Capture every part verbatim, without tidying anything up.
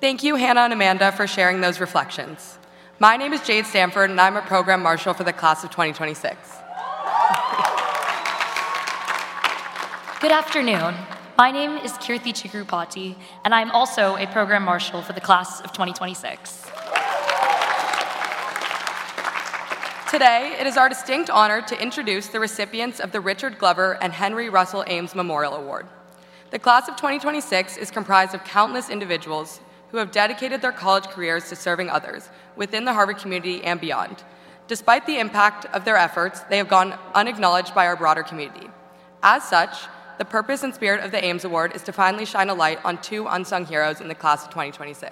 Thank you, Hannah and Amanda, for sharing those reflections. My name is Jade Stanford, and I'm a program marshal for the class of twenty twenty-six. Good afternoon. My name is Kirti Chikrupati, and I'm also a program marshal for the class of twenty twenty-six. Today, it is our distinct honor to introduce the recipients of the Richard Glover and Henry Russell Ames Memorial Award. The class of twenty twenty-six is comprised of countless individuals who have dedicated their college careers to serving others within the Harvard community and beyond. Despite the impact of their efforts, they have gone unacknowledged by our broader community. As such, the purpose and spirit of the Ames Award is to finally shine a light on two unsung heroes in the class of twenty twenty-six.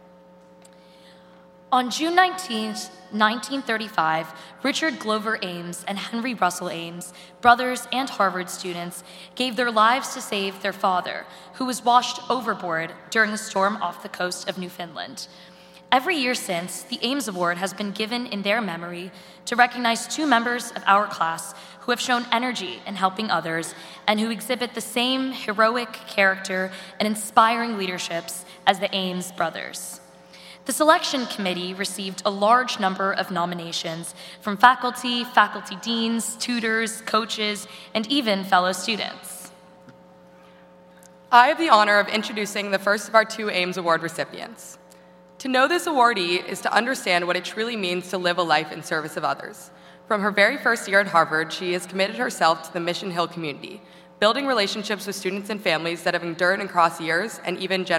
On June nineteenth, nineteen thirty-five, Richard Glover Ames and Henry Russell Ames, brothers and Harvard students, gave their lives to save their father, who was washed overboard during a storm off the coast of Newfoundland. Every year since, the Ames Award has been given in their memory to recognize two members of our class who have shown energy in helping others and who exhibit the same heroic character and inspiring leaderships as the Ames brothers. The selection committee received a large number of nominations from faculty, faculty deans, tutors, coaches, and even fellow students. I have the honor of introducing the first of our two Ames Award recipients. To know this awardee is to understand what it truly means to live a life in service of others. From her very first year at Harvard, she has committed herself to the Mission Hill community, building relationships with students and families that have endured across years and even generations.